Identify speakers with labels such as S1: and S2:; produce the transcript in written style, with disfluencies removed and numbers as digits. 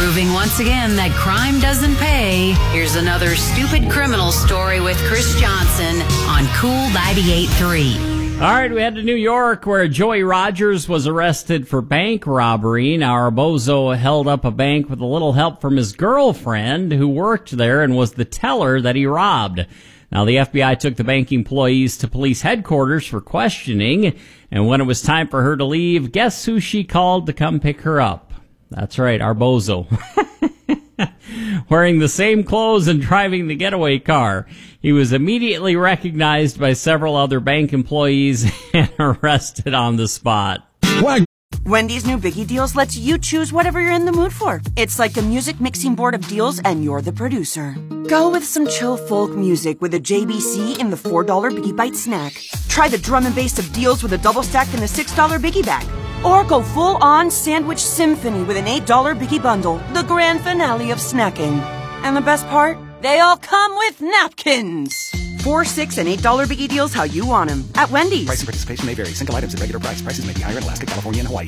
S1: Proving once again that crime doesn't pay, here's another stupid criminal story with Chris Johnson on Cool 98.3.
S2: All right, we head to New York where Joey Rogers was arrested for bank robbery. Now, our bozo held up a bank with a little help from his girlfriend who worked there and was the teller that he robbed. Now, the FBI took the bank employees to police headquarters for questioning, and when it was time for her to leave, guess who she called to come pick her up? That's right, our bozo. Wearing the same clothes and driving the getaway car. He was immediately recognized by several other bank employees and arrested on the spot.
S3: What?
S4: Wendy's new Biggie Deals lets you choose whatever you're in the mood for. It's like a music mixing board of deals and you're the producer. Go with some chill folk music with a JBC in the $4 Biggie Bite snack. Try the drum and bass of deals with a double stack in the $6 Biggie bag. Or go full-on sandwich symphony with an $8 Biggie bundle, the grand finale of snacking. And the best part? They all come with napkins. $4, $6, and $8 Biggie Deals how you want them. At Wendy's.
S3: Price and participation may vary. Single items at regular price. Prices may be higher in Alaska, California, and Hawaii.